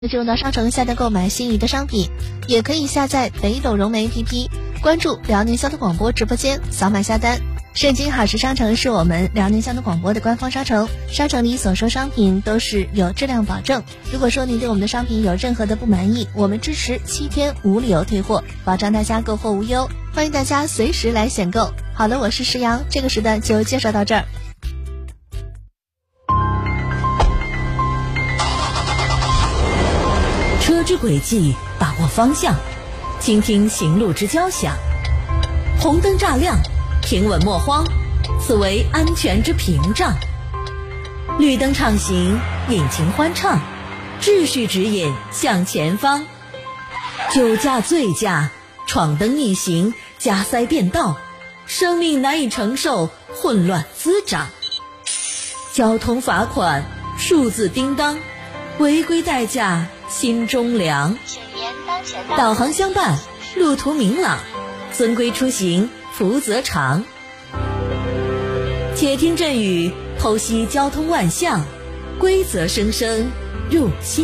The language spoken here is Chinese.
进入到商城下单购买心仪的商品，也可以下载北斗融媒 APP， 关注辽宁交通广播直播间，扫码下单。盛京好时商城是我们辽宁交通广播的官方商城，商城里所售商品都是有质量保证。如果说您对我们的商品有任何的不满意，我们支持7天无理由退货，保障大家购货无忧。欢迎大家随时来选购。好了，我是石阳，这个时段就介绍到这儿。 车之轨迹，把握方向，倾听行路之交响。红灯乍亮，平稳莫慌，此为安全之屏障。绿灯畅行，引擎欢畅，秩序指引向前方。酒驾醉驾，闯灯逆行，加塞变道，生命难以承受，混乱滋长。交通罚款，数字叮当，违规代驾心中凉。导航相伴，路途明朗，遵规出行，福泽长。且听阵雨，剖析交通万象，规则声声入心。